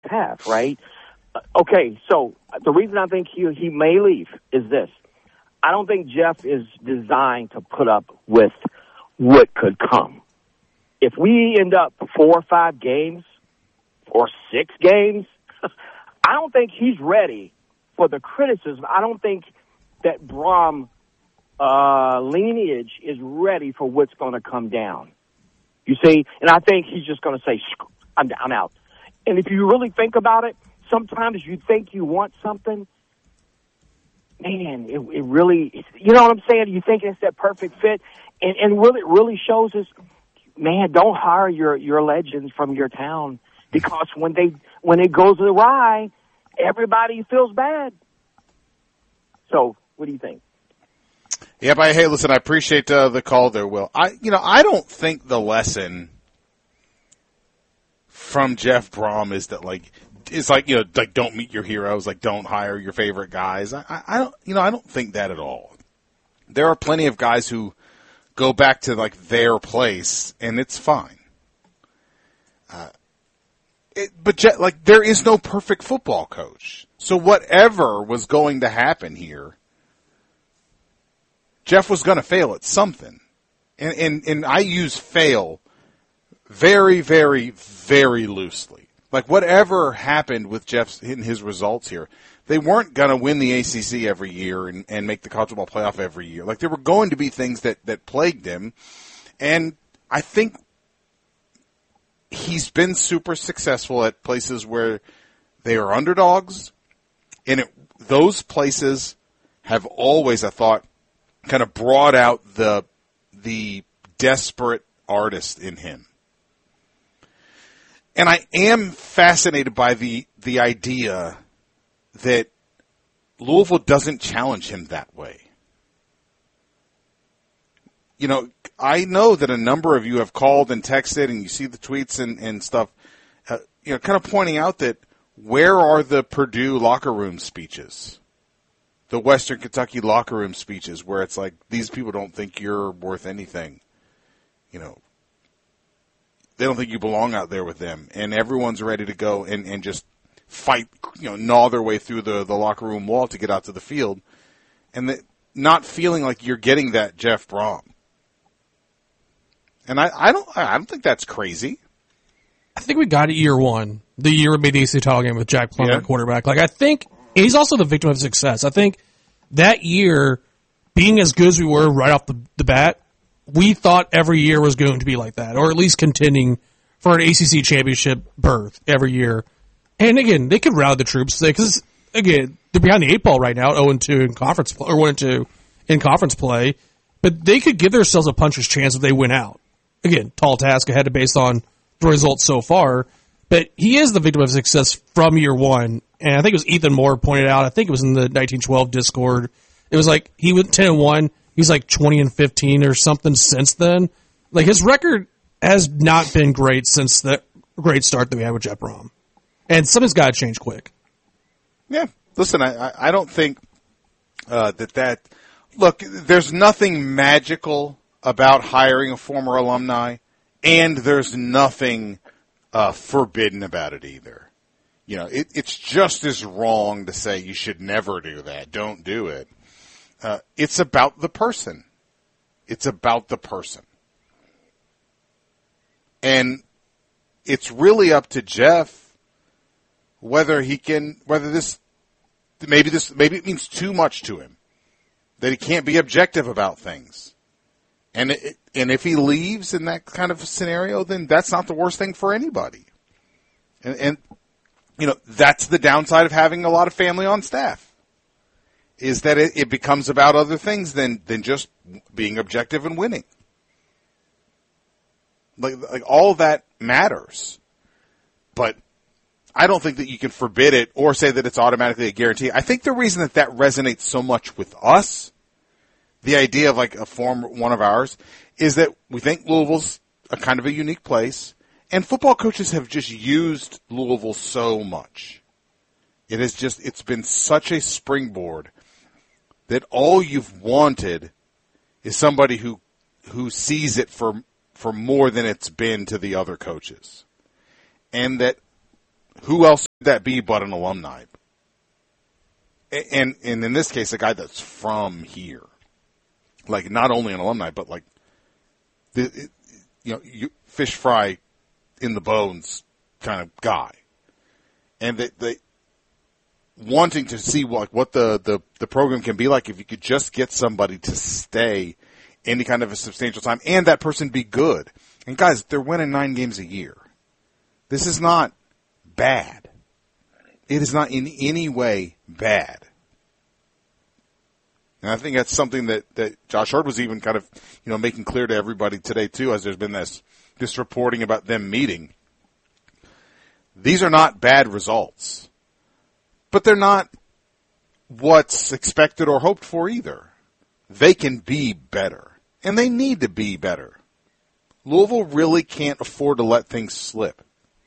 path, right? Okay, so the reason I think he may leave is this. I don't think Jeff is designed to put up with what could come. If we end up 4 or 5 games or 6 games, I don't think he's ready for the criticism. I don't think that Brom lineage is ready for what's going to come down. You see? And I think he's just going to say, I'm out. And if you really think about it, sometimes you think you want something, man, it really, you know what I'm saying? You think it's that perfect fit, and what it really shows is, man, don't hire your legends from your town, because when it goes awry, everybody feels bad. So, what do you think? Yeah, but hey, listen, I appreciate the call there, Will. I don't think the lesson from Jeff Brom is that don't meet your heroes, don't hire your favorite guys. I don't think that at all. There are plenty of guys who go back to their place, and it's fine. But there is no perfect football coach. So whatever was going to happen here, Jeff was going to fail at something. And I use fail very, very, very loosely. Whatever happened with Jeff in his results here, they weren't going to win the ACC every year and make the college football playoff every year. There were going to be things that plagued him. And I think he's been super successful at places where they are underdogs. And those places have always, I thought, kind of brought out the desperate artist in him. And I am fascinated by the idea that Louisville doesn't challenge him that way. I know that a number of you have called and texted, and you see the tweets and stuff, kind of pointing out that where are the Purdue locker room speeches? The Western Kentucky locker room speeches where it's these people don't think you're worth anything. They don't think you belong out there with them, and everyone's ready to go and just fight, gnaw their way through the locker room wall to get out to the field, and not feeling like you're getting that Jeff Brom. And I don't think that's crazy. I think we got it year one, the year we made the ACC title game with Jack Plummer at quarterback. I think he's also the victim of success. I think that year, being as good as we were right off the bat, we thought every year was going to be like that, or at least contending for an ACC championship berth every year. And again, they could rally the troops because again, they're behind the 8 ball right now, 0-2 in conference play, or 1-2 in conference play. But they could give themselves a puncher's chance if they win out. Again, tall task ahead based on the results so far. But he is the victim of success from year one. And I think it was Ethan Moore pointed out, I think it was in the 1912 Discord. It was he went 10-1. He's 20-15 or something since then. His record has not been great since the great start that we had with Jeff Brom. And something's got to change quick. Yeah. Listen, I don't think that look, there's nothing magical about hiring a former alumni, and there's nothing forbidden about it either. It's just as wrong to say you should never do that. Don't do it. It's about the person. It's about the person. And it's really up to Jeff whether maybe it means too much to him, that he can't be objective about things. And if he leaves in that kind of scenario, then that's not the worst thing for anybody. And that's the downside of having a lot of family on staff, is that it becomes about other things than just being objective and winning. All of that matters. But I don't think that you can forbid it or say that it's automatically a guarantee. I think the reason that resonates so much with us, the idea of a former one of ours, is that we think Louisville's a kind of a unique place, and football coaches have just used Louisville so much. It's been such a springboard that all you've wanted is somebody who sees it for more than it's been to the other coaches. And that who else would that be but an alumni? And in this case, a guy that's from here. Like, not only an alumni, but like, fish fry in the bones kind of guy. And they wanting to see what the program can be like if you could just get somebody to stay any kind of a substantial time and that person be good. And guys, they're winning 9 games a year. This is not bad. It is not in any way bad. And I think that's something that Josh Hurd was even kind of, making clear to everybody today too, as there's been this reporting about them meeting. These are not bad results, but they're not what's expected or hoped for either. They can be better, and they need to be better. Louisville really can't afford to let things slip.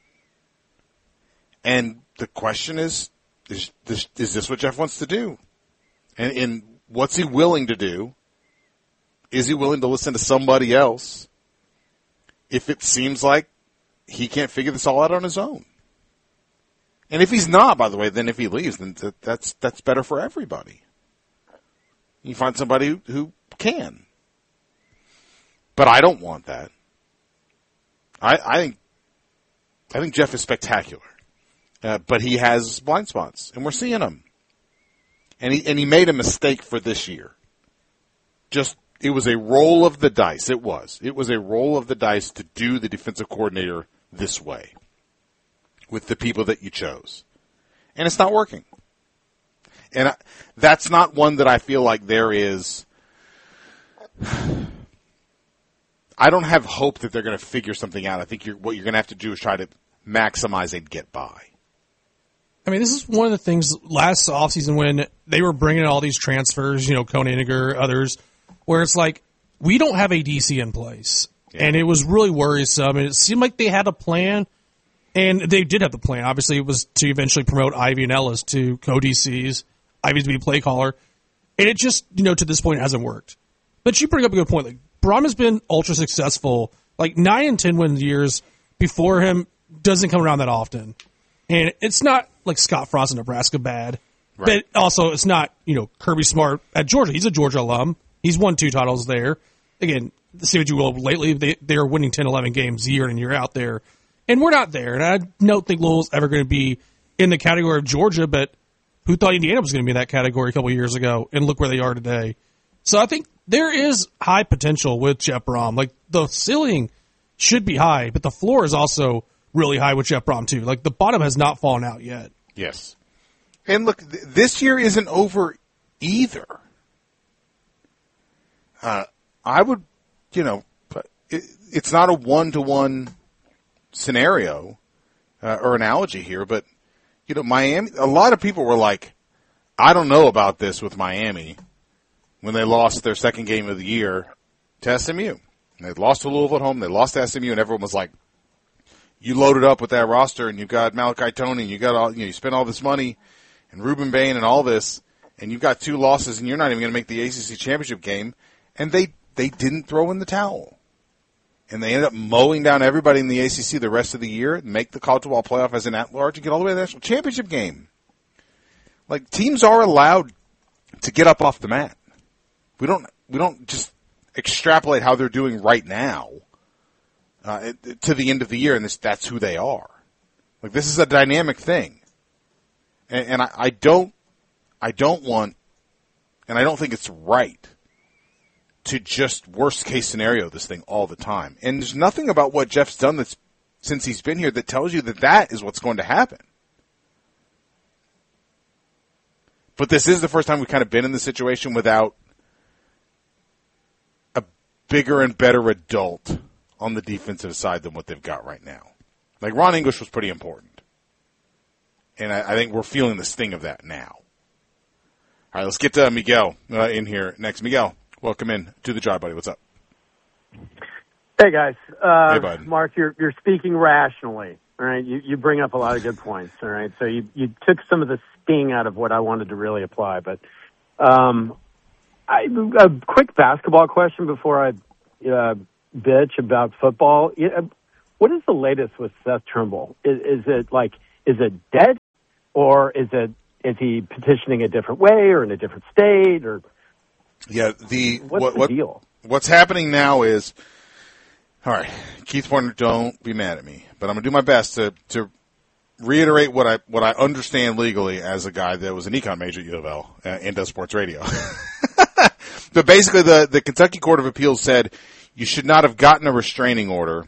And the question is this what Jeff wants to do? And what's he willing to do? Is he willing to listen to somebody else if it seems like he can't figure this all out on his own? And if he's not, by the way, then if he leaves, then that's better for everybody. You find somebody who can. But I don't want that. I think Jeff is spectacular. But he has blind spots, and we're seeing them. And he made a mistake for this year. It was a roll of the dice. It was a roll of the dice to do the defensive coordinator this way with the people that you chose. And it's not working. And that's not one that I feel like there is. I don't have hope that they're going to figure something out. I think what you're going to have to do is try to maximize and get by. I mean, this is one of the things last offseason when they were bringing in all these transfers, Koeniger, others, where it's like, we don't have a DC in place. Yeah. And it was really worrisome. And it seemed like they had a plan, and they did have the plan. Obviously, it was to eventually promote Ivy and Ellis to co-DCs, Ivy to be play caller. And it just, to this point, hasn't worked. But you bring up a good point. Like, Brom has been ultra successful. Like, 9 and 10 win years before him doesn't come around that often. And it's not like Scott Frost in Nebraska bad. Right. But also, it's not, Kirby Smart at Georgia. He's a Georgia alum. He's won 2 titles there. Again, see what you will lately. They are winning 10, 11 games year in and year out there. And we're not there. And I don't think Louisville's ever going to be in the category of Georgia, but who thought Indiana was going to be in that category a couple of years ago? And look where they are today. So I think there is high potential with Jeff Brom. Like, the ceiling should be high, but the floor is also really high with Jeff Brom, too. Like, the bottom has not fallen out yet. Yes. And look, this year isn't over either. I would, it's not a one-to-one scenario or analogy here, but, Miami, a lot of people were like, I don't know about this with Miami when they lost their second game of the year to SMU. And they lost to Louisville at home, they lost to SMU, and everyone was like, you loaded up with that roster, and you've got Malachi Tony, and you got all, you spent all this money, and Ruben Bain and all this, and you've got 2 losses, and you're not even going to make the ACC championship game. And they didn't throw in the towel. And they ended up mowing down everybody in the ACC the rest of the year, make the college football playoff as an at-large, and get all the way to the national championship game. Like, teams are allowed to get up off the mat. We don't just extrapolate how they're doing right now to the end of the year, and that's who they are. Like, this is a dynamic thing. And I don't want, and I don't think it's right to just worst case scenario this thing all the time. And there's nothing about what Jeff's done since he's been here that tells you that is what's going to happen. But this is the first time we've kind of been in the situation without a bigger and better adult on the defensive side than what they've got right now. Like, Ron English was pretty important. And I think we're feeling the sting of that now. All right, let's get to Miguel in here next. Miguel, welcome in to the Drive, buddy. What's up? Hey, guys. Hey, bud. Mark, you're speaking rationally. All right, you bring up a lot of good points. All right, so you took some of the sting out of what I wanted to really apply. But a quick basketball question before I bitch about football. What is the latest with Seth Trimble? Is it like Is it dead, or is he petitioning a different way or in a different state, or yeah? What's the deal? What's happening now is, all right, Keith Pointer, don't be mad at me, but I'm gonna do my best to reiterate what I understand legally as a guy that was an econ major at U of L and does sports radio. But basically, the Kentucky Court of Appeals said you should not have gotten a restraining order.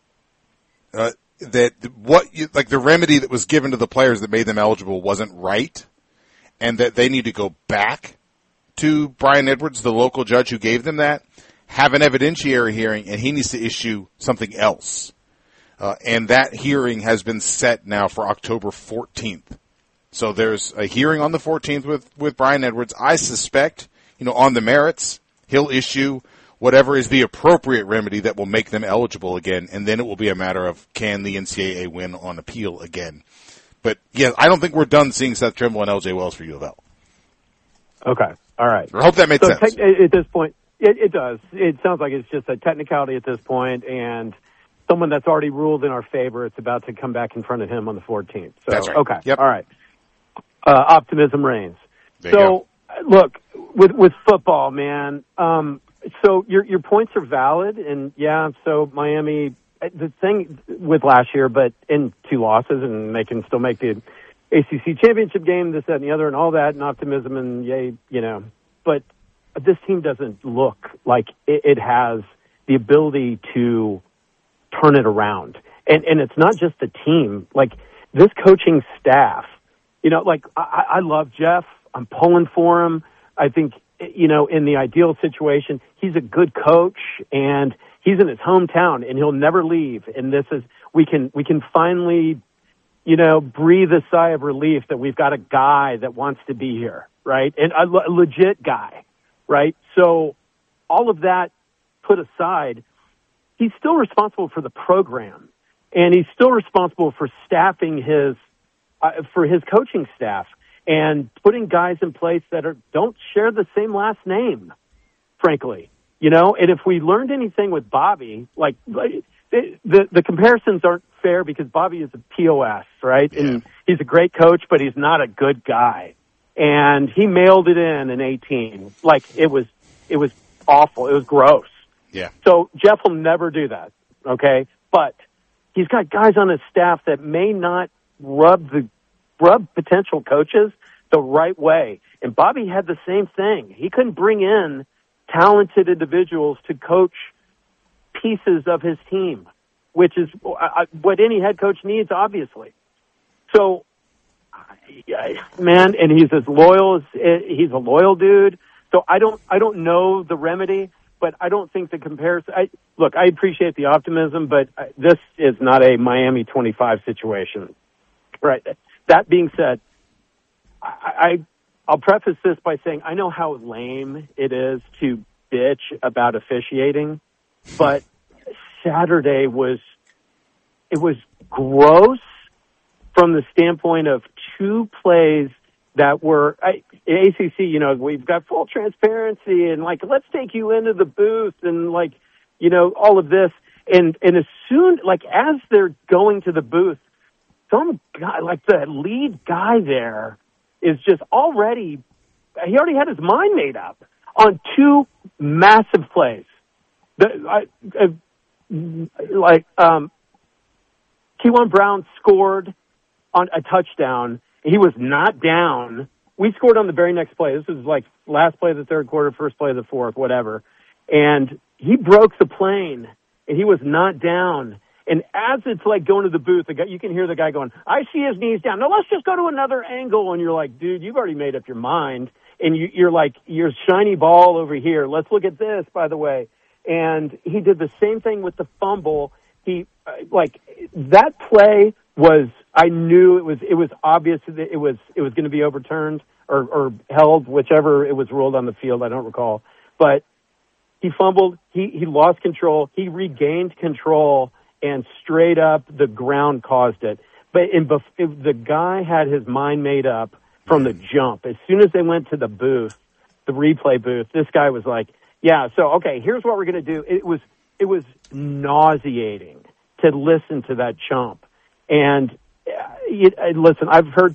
That the remedy that was given to the players that made them eligible wasn't right, and that they need to go back to Brian Edwards, the local judge who gave them that, have an evidentiary hearing, and he needs to issue something else. And that hearing has been set now for October 14th. So there's a hearing on the 14th with Brian Edwards. I suspect, on the merits, he'll issue whatever is the appropriate remedy that will make them eligible again, and then it will be a matter of can the NCAA win on appeal again. But, yeah, I don't think we're done seeing Seth Trimble and L.J. Wells for U of L. Okay, all right. I hope that made sense. At this point, it does. It sounds like it's just a technicality at this point, and someone that's already ruled in our favor, it's about to come back in front of him on the 14th. So, that's right. Okay, yep. All right. Optimism reigns. So, look, with football, man, so your points are valid, and yeah, so Miami, the thing with last year, but in 2 losses, and they can still make the ACC championship game, this, that, and the other, and all that, and optimism, and yay, but this team doesn't look like it has the ability to turn it around. And it's not just the team, like this coaching staff, I love Jeff. I'm pulling for him. I think, in the ideal situation, he's a good coach and he's in his hometown and he'll never leave. And we can finally, breathe a sigh of relief that we've got a guy that wants to be here, right? And a legit guy, right? So all of that put aside, he's still responsible for the program and he's still responsible for staffing his coaching staff and putting guys in place that don't share the same last name, frankly. And if we learned anything with Bobby, the comparisons aren't fair because Bobby is a POS, right? Yeah. And he's a great coach, but he's not a good guy. And he mailed it in 18. It was awful. It was gross. Yeah. So Jeff will never do that, okay? But he's got guys on his staff that may not rub potential coaches the right way. And Bobby had the same thing. He couldn't bring in talented individuals to coach pieces of his team, which is what any head coach needs, obviously. So, man, and he's as loyal as he's a loyal dude. So I don't know the remedy, but I don't think the comparison. I appreciate the optimism, but this is not a Miami 25 situation, right? That being said, I'll preface this by saying I know how lame it is to bitch about officiating, but Saturday was gross from the standpoint of 2 plays that were ACC. We've got full transparency and let's take you into the booth and all of this. And as soon as they're going to the booth, some guy the lead guy there is just already had his mind made up on 2 massive plays. Kewan Brown scored on a touchdown. He was not down. We scored on the very next play. This was last play of the third quarter, first play of the fourth, whatever. And he broke the plane, and he was not down. And as it's going to the booth, you can hear the guy going, I see his knees down. Now let's just go to another angle. And you're like, dude, you've already made up your mind. And you're your shiny ball over here. Let's look at this, by the way. And he did the same thing with the fumble. He, that play was, I knew it was obvious that it was going to be overturned or held, whichever it was ruled on the field. I don't recall. But he fumbled. He lost control. He regained control. And straight up, the ground caused it. But the guy had his mind made up from the jump. As soon as they went to the booth, the replay booth, this guy was like, yeah, so, okay, here's what we're going to do. It was nauseating to listen to that chump. And listen, I've heard